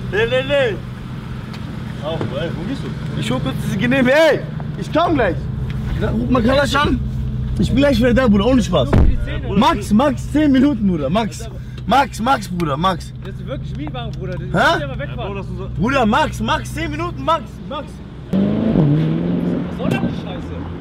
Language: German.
Nee. Auf, ey, wo gehst du? Ich hol kurz diese Genehme, ey! Ich komm gleich! Ruf mal Kalasch an! Ich bin gleich wieder da, Bruder, ohne Spaß. Max, 10 Minuten, Bruder, Max, Bruder, Max. Das ist wirklich Mietwagen, Bruder. Hä? Ja, wegfahren. Bruder, Max, 10 Minuten, Max. Was soll das, die Scheiße?